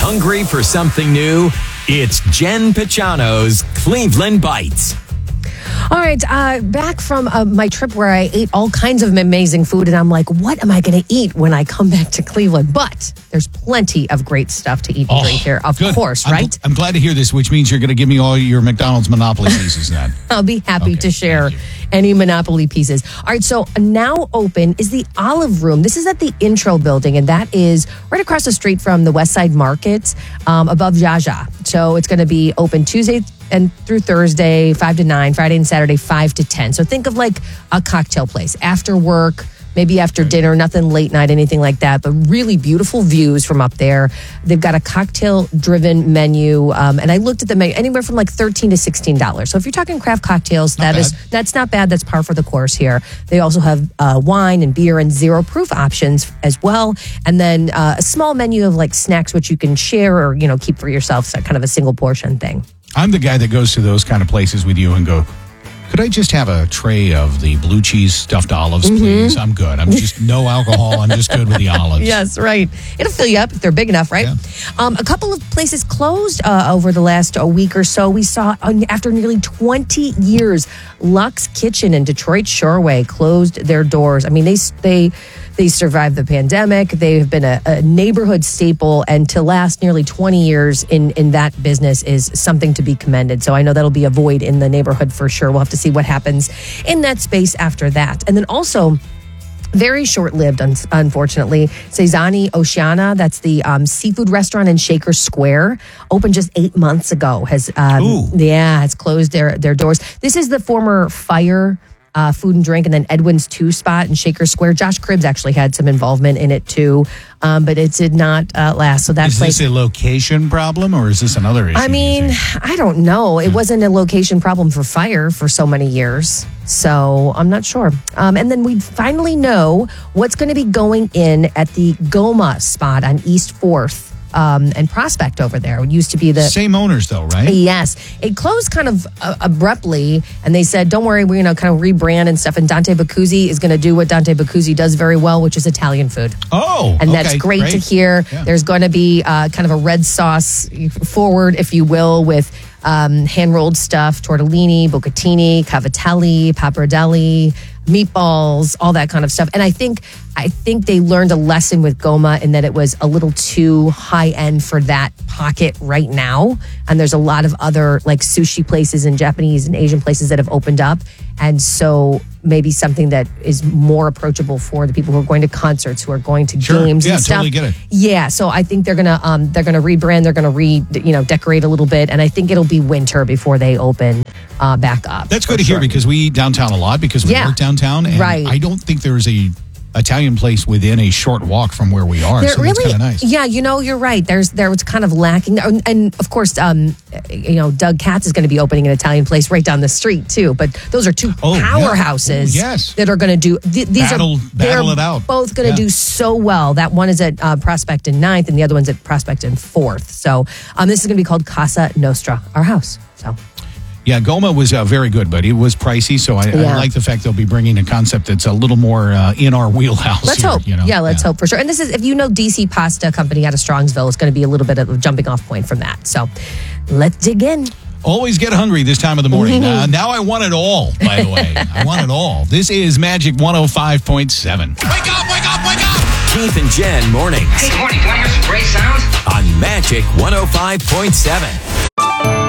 Hungry for something new? It's Jen Pachano's Cleveland Bites. All right, back from my trip where I ate all kinds of amazing food, and I'm like, what am I going to eat when I come back to Cleveland? But there's plenty of great stuff to eat and drink here, of course, right? I'm glad to hear this, which means you're going to give me all your McDonald's Monopoly pieces then. I'll be happy to share any Monopoly pieces. All right, so now open is the Olive Room. This is at the Intro building, and that is right across the street from the West Side Market, above Jaja. So it's going to be open Tuesday and through Thursday, 5 to 9, Friday and Saturday, 5 to 10. So think of like a cocktail place after work, maybe after dinner, nothing late night, anything like that, but really beautiful views from up there. They've got a cocktail-driven menu, and I looked at the menu, anywhere from like $13 to $16. So if you're talking craft cocktails, that's not bad. That's par for the course here. They also have wine and beer and zero-proof options as well, and then a small menu of like snacks which you can share or keep for yourself, so kind of a single portion thing. I'm the guy that goes to those kind of places with you and go, could I just have a tray of the blue cheese stuffed olives, please? I'm good. I'm just no alcohol. I'm just good with the olives. Yes, right. It'll fill you up if they're big enough, right? Yeah. A couple of places closed over the last week or so. We saw after nearly 20 years, Lux Kitchen in Detroit Shoreway closed their doors. I mean, they survived the pandemic. They have been a neighborhood staple, and to last nearly 20 years in that business is something to be commended. So I know that'll be a void in the neighborhood for sure. We'll have to see what happens in that space after that. And then also, very short-lived, unfortunately, Cesani Oceana, that's the seafood restaurant in Shaker Square, opened just 8 months ago. Has closed their doors. This is the former Fire Food and Drink, and then Edwin's 2 spot in Shaker Square. Josh Cribbs actually had some involvement in it too, but it did not last. So that is this a location problem, or is this another issue? I mean, I don't know. It wasn't a location problem for Fire for so many years, so I'm not sure. And then we finally know what's going to be going in at the Goma spot on East 4th. And Prospect over there. It used to be the same owners, though, right? Yes, it closed kind of abruptly, and they said, "Don't worry, we're going to kind of rebrand and stuff." And Dante Bacuzzi is going to do what Dante Bacuzzi does very well, which is Italian food. Oh, and that's great to hear. Yeah. There's going to be kind of a red sauce forward, if you will, with hand-rolled stuff, tortellini, bucatini, cavatelli, pappardelle, meatballs, all that kind of stuff. And I think they learned a lesson with Goma in that it was a little too high end for that pocket right now. And there's a lot of other like sushi places and Japanese and Asian places that have opened up. And so maybe something that is more approachable for the people who are going to concerts, who are going to games and stuff. Totally get it. Yeah, so I think they're gonna rebrand, they're gonna decorate a little bit, and I think it'll be winter before they open back up. That's good to hear, because we eat downtown a lot because we work downtown, and I don't think there's a Italian place within a short walk from where we are. So that's kind of nice. Yeah, you're right. There was kind of lacking. And of course, Doug Katz is going to be opening an Italian place right down the street too. But those are two powerhouses that are going to do, battle it out. Both going to do so well. That one is at Prospect and 9th, and the other one's at Prospect and 4th. So this is going to be called Casa Nostra, our house. So. Yeah, Goma was very good, but it was pricey, so I like the fact they'll be bringing a concept that's a little more in our wheelhouse. Let's hope. Yeah, let's hope for sure. And this is, if you know DC Pasta Company out of Strongsville, it's going to be a little bit of a jumping off point from that. So let's dig in. Always get hungry this time of the morning. Now I want it all, by the way. I want it all. This is Magic 105.7. Wake up, wake up, wake up! Keith and Jen mornings. Hey, good morning. Do you want to hear some great sounds? On Magic 105.7.